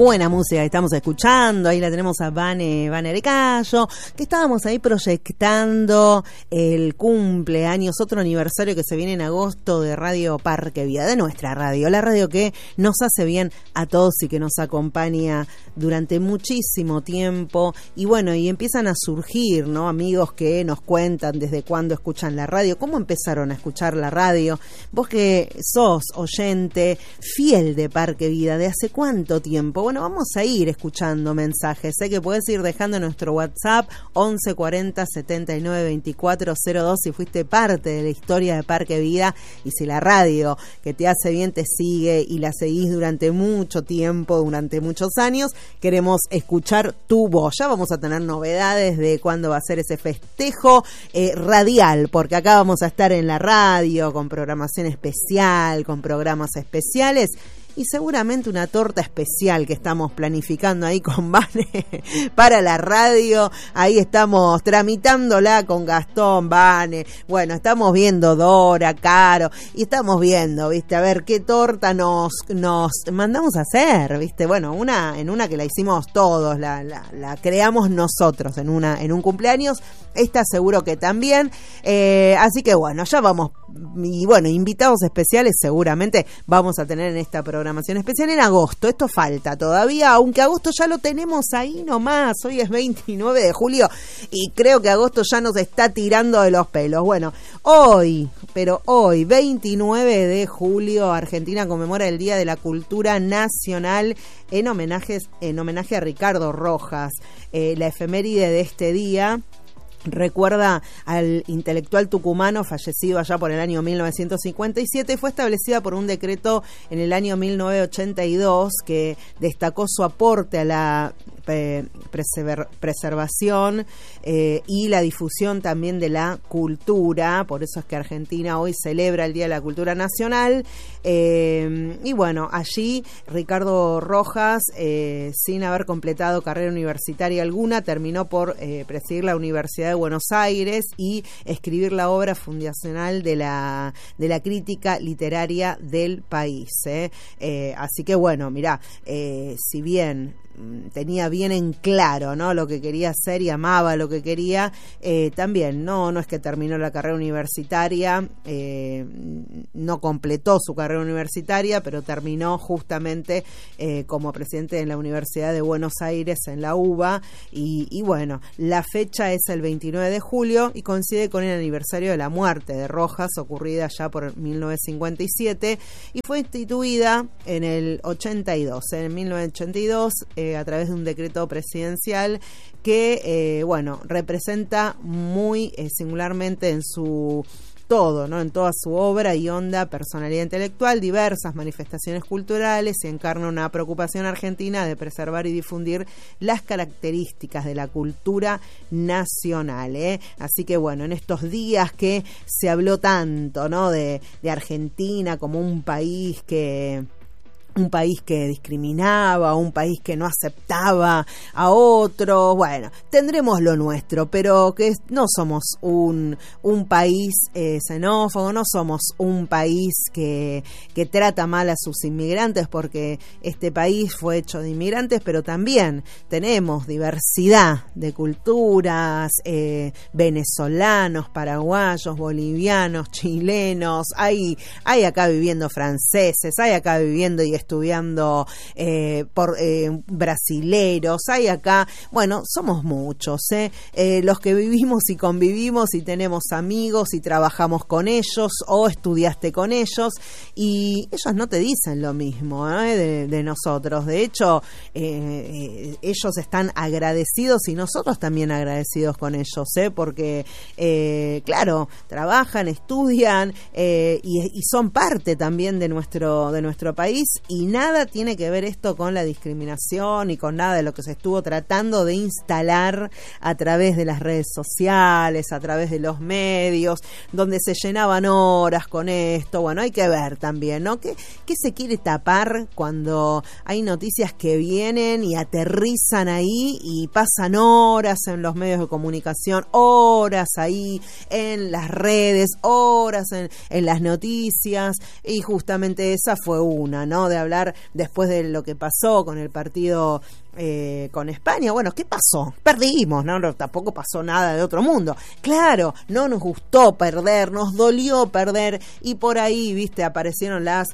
buena música que estamos escuchando. Ahí la tenemos a Vane Arecayo, que estábamos ahí proyectando el cumpleaños, otro aniversario que se viene en agosto de Radio Parque Vida, de nuestra radio, la radio que nos hace bien a todos y que nos acompaña durante muchísimo tiempo. Y bueno, y empiezan a surgir, ¿no?, amigos que nos cuentan desde cuándo escuchan la radio, cómo empezaron a escuchar la radio. Vos que sos oyente fiel de Parque Vida, ¿de hace cuánto tiempo? Bueno, vamos a ir escuchando mensajes. Sé que puedes ir dejando nuestro WhatsApp 11 40 79 24 02 si fuiste parte de la historia de Parque Vida y si la radio que te hace bien te sigue y la seguís durante mucho tiempo, durante muchos años. Queremos escuchar tu voz. Ya vamos a tener novedades de cuándo va a ser ese festejo radial, porque acá vamos a estar en la radio con programación especial, con programas especiales y seguramente una torta especial que estamos planificando ahí con Vane para la radio. Ahí estamos tramitándola con Gastón, Vane. Bueno, estamos viendo Dora, Caro, y estamos viendo, ¿viste? A ver qué torta nos mandamos a hacer, ¿viste? Bueno, en una que la hicimos todos, la creamos nosotros en un cumpleaños. Esta seguro que también. Así que bueno, ya vamos. Y bueno, invitados especiales seguramente vamos a tener en esta programación especial en agosto. Esto falta todavía, aunque agosto ya lo tenemos ahí nomás. Hoy es 29 de julio y creo que agosto ya nos está tirando de los pelos. Bueno, hoy, 29 de julio, Argentina conmemora el Día de la Cultura Nacional en homenaje a Ricardo Rojas. La efeméride de este día recuerda al intelectual tucumano fallecido allá por el año 1957 y fue establecida por un decreto en el año 1982 que destacó su aporte a la preservación y la difusión también de la cultura. Por eso es que Argentina hoy celebra el Día de la Cultura Nacional. Y bueno, allí Ricardo Rojas, sin haber completado carrera universitaria alguna, terminó por presidir la Universidad de Buenos Aires y escribir la obra fundacional de la crítica literaria del país. Así que bueno, mirá, si bien tenía bien en claro, ¿no?, lo que quería hacer y amaba lo que quería, también no es que terminó la carrera universitaria, no completó su carrera universitaria, pero terminó justamente como presidente de la Universidad de Buenos Aires en la UBA y bueno, la fecha es el 29 de julio y coincide con el aniversario de la muerte de Rojas, ocurrida ya por 1957, y fue instituida en el 82, en 1982, a través de un decreto presidencial que, representa muy singularmente en su todo, ¿no?, en toda su obra y honda personalidad intelectual, diversas manifestaciones culturales y encarna una preocupación argentina de preservar y difundir las características de la cultura nacional, Así que bueno, en estos días que se habló tanto, ¿no?, de Argentina como un país que discriminaba, un país que no aceptaba a otro. Bueno, tendremos lo nuestro, pero que no somos un país xenófobo, no somos un país que trata mal a sus inmigrantes, porque este país fue hecho de inmigrantes, pero también tenemos diversidad de culturas, venezolanos, paraguayos, bolivianos, chilenos, hay acá viviendo franceses, hay acá viviendo y estudiando brasileros, hay acá, bueno, somos muchos, los que vivimos y convivimos y tenemos amigos y trabajamos con ellos o estudiaste con ellos y ellos no te dicen lo mismo de nosotros. De hecho, ellos están agradecidos y nosotros también agradecidos con ellos, porque claro, trabajan, estudian y son parte también de nuestro país. Y nada tiene que ver esto con la discriminación y con nada de lo que se estuvo tratando de instalar a través de las redes sociales, a través de los medios, donde se llenaban horas con esto. Bueno, hay que ver también, ¿no? ¿Qué se quiere tapar cuando hay noticias que vienen y aterrizan ahí y pasan horas en los medios de comunicación, horas ahí en las redes, horas en las noticias? Y justamente esa fue una, ¿no?, de hablar después de lo que pasó con el partido con España. Bueno, ¿qué pasó? Perdimos, ¿no? Tampoco pasó nada de otro mundo. Claro, no nos gustó perder, nos dolió perder, y por ahí, viste, aparecieron las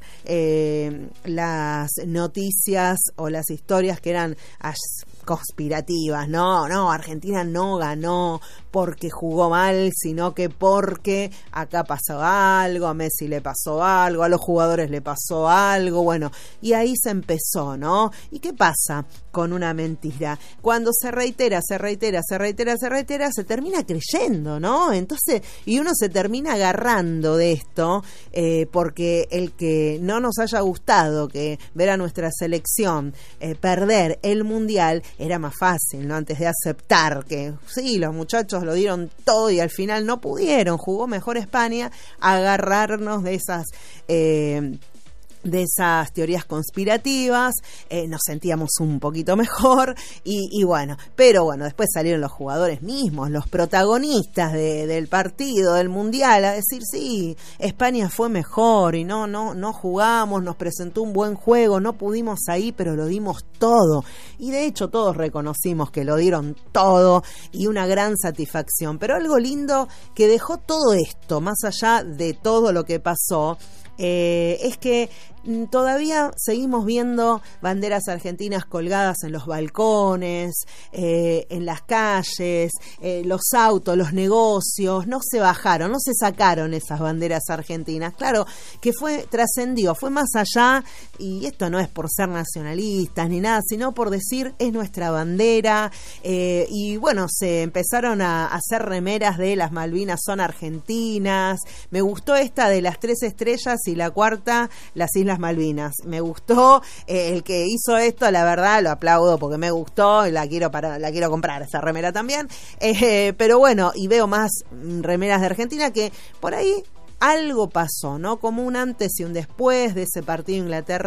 noticias o las historias que eran conspirativas. No, Argentina no ganó porque jugó mal, sino que porque acá pasó algo, a Messi le pasó algo, a los jugadores le pasó algo, bueno, y ahí se empezó, ¿no? ¿Y qué pasa con una mentira? Cuando se reitera, se termina creyendo, ¿no? Entonces, y uno se termina agarrando de esto, porque el que no nos haya gustado que ver a nuestra selección perder el Mundial era más fácil, ¿no? Antes de aceptar que sí, los muchachos lo dieron todo y al final no pudieron, jugó mejor España, agarrarnos de esas teorías conspirativas, nos sentíamos un poquito mejor y bueno, pero bueno, después salieron los jugadores mismos, los protagonistas del partido, del Mundial, a decir sí, España fue mejor y no jugamos, nos presentó un buen juego, no pudimos ahí, pero lo dimos todo, y de hecho todos reconocimos que lo dieron todo y una gran satisfacción. Pero algo lindo que dejó todo esto, más allá de todo lo que pasó, es que todavía seguimos viendo banderas argentinas colgadas en los balcones, en las calles, los autos, los negocios, no se bajaron, no se sacaron esas banderas argentinas. Claro que trascendió, fue más allá, y esto no es por ser nacionalistas ni nada, sino por decir es nuestra bandera, y bueno, se empezaron a hacer remeras de las Malvinas son argentinas. Me gustó esta de las 3 estrellas y la cuarta, las Islas Malvinas. Me gustó, el que hizo esto, la verdad, lo aplaudo porque me gustó y la quiero comprar, esa remera también. Pero bueno, y veo más remeras de Argentina, que por ahí algo pasó, ¿no? Como un antes y un después de ese partido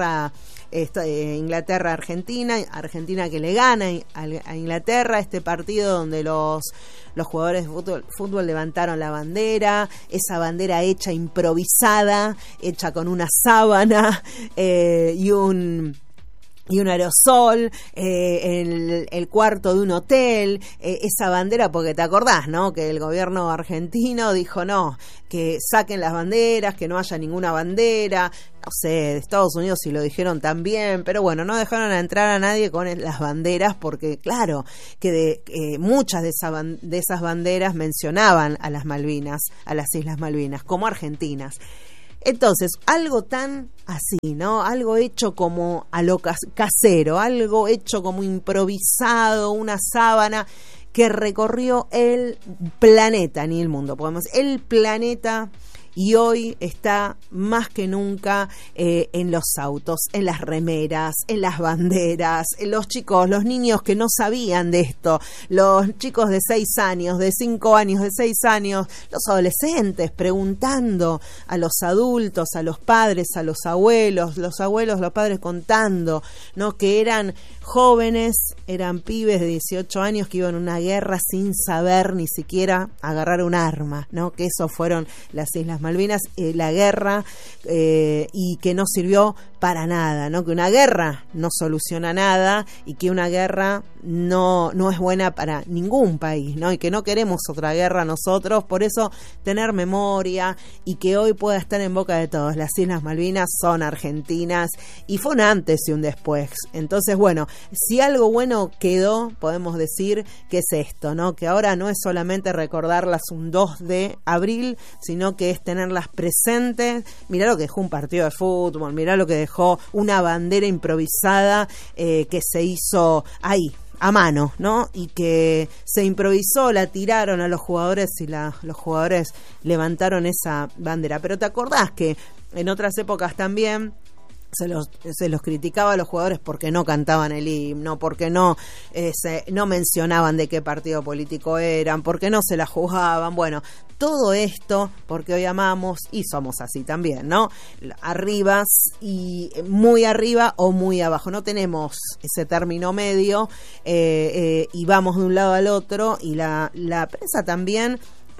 Inglaterra-Argentina, Argentina que le gana a Inglaterra, este partido donde los jugadores de fútbol levantaron la bandera, esa bandera hecha improvisada, hecha con una sábana y un aerosol, el cuarto de un hotel, esa bandera, porque te acordás, ¿no? Que el gobierno argentino dijo no, que saquen las banderas, que no haya ninguna bandera, no sé, de Estados Unidos sí lo dijeron también, pero bueno, no dejaron entrar a nadie con las banderas, porque claro, que muchas de esas banderas mencionaban a las Malvinas, a las Islas Malvinas, como argentinas. Entonces, algo tan así, ¿no? Algo hecho como a lo casero, algo hecho como improvisado, una sábana que recorrió el planeta, ni el mundo, podemos decir, el planeta, y hoy está más que nunca en los autos, en las remeras, en las banderas, en los chicos, los niños que no sabían de esto, los chicos de 6 años, de 5 años, de 6 años, los adolescentes preguntando a los adultos, a los padres, a los abuelos, los padres contando, ¿no? Que eran jóvenes, eran pibes de 18 años que iban a una guerra sin saber ni siquiera agarrar un arma, ¿no? Que eso fueron las Islas Malvinas, la guerra, y que no sirvió para nada, ¿no? Que una guerra no soluciona nada y que una guerra no es buena para ningún país, ¿no? Y que no queremos otra guerra nosotros, por eso tener memoria y que hoy pueda estar en boca de todos. Las Islas Malvinas son argentinas y fue un antes y un después. Entonces, bueno, si algo bueno quedó, podemos decir que es esto, ¿no? Que ahora no es solamente recordarlas un 2 de abril, sino que es tenerlas presentes. Mirá lo que dejó un partido de fútbol, mirá lo que dejó una bandera improvisada que se hizo ahí, a mano, ¿no? Y que se improvisó, la tiraron a los jugadores y los jugadores levantaron esa bandera. Pero te acordás que en otras épocas también se los criticaba a los jugadores porque no cantaban el himno, porque no mencionaban de qué partido político eran, porque no se la jugaban. Bueno, todo esto porque hoy amamos y somos así también, ¿no? Arriba y muy arriba o muy abajo. No tenemos ese término medio y vamos de un lado al otro, y la prensa también,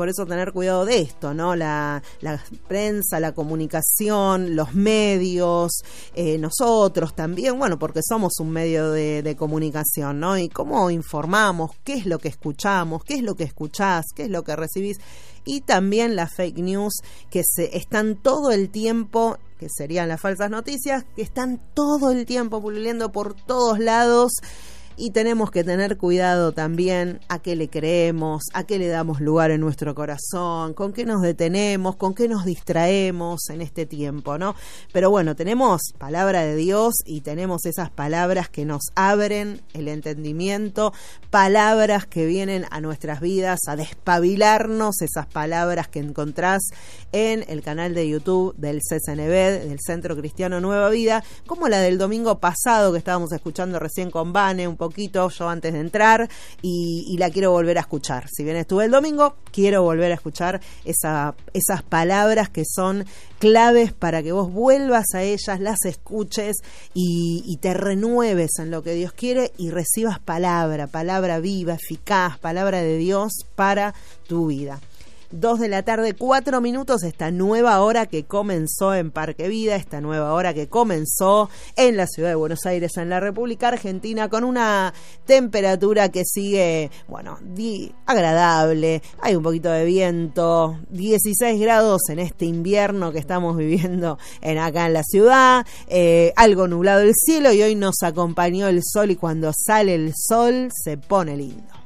por eso tener cuidado de esto, ¿no? La prensa, la comunicación, los medios, nosotros también, bueno, porque somos un medio de comunicación, ¿no? Y cómo informamos, qué es lo que escuchamos, qué es lo que escuchás, qué es lo que recibís. Y también las fake news que están todo el tiempo, que serían las falsas noticias, que están todo el tiempo pululando por todos lados. Y tenemos que tener cuidado también a qué le creemos, a qué le damos lugar en nuestro corazón, con qué nos detenemos, con qué nos distraemos en este tiempo, ¿no? Pero bueno, tenemos palabra de Dios y tenemos esas palabras que nos abren el entendimiento, palabras que vienen a nuestras vidas a despabilarnos, esas palabras que encontrás en el canal de YouTube del CCNB, del Centro Cristiano Nueva Vida, como la del domingo pasado que estábamos escuchando recién con Vane, un poquito yo antes de entrar, y la quiero volver a escuchar. Si bien estuve el domingo, quiero volver a escuchar esas palabras que son claves para que vos vuelvas a ellas, las escuches y te renueves en lo que Dios quiere y recibas palabra viva, eficaz, palabra de Dios para tu vida. 2 de la tarde, 4 minutos, esta nueva hora que comenzó en Parque Vida, esta nueva hora que comenzó en la ciudad de Buenos Aires, en la República Argentina, con una temperatura que sigue, bueno, agradable, hay un poquito de viento, 16 grados en este invierno que estamos viviendo acá en la ciudad, algo nublado el cielo y hoy nos acompañó el sol y cuando sale el sol se pone lindo.